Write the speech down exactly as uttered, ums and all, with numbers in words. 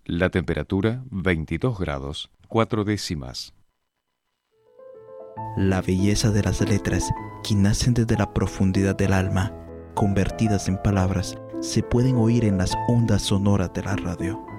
La temperatura veintidós grados, cuatro décimas. La belleza de las letras, que nacen desde la profundidad del alma, convertidas en palabras, se pueden oír en las ondas sonoras de la radio.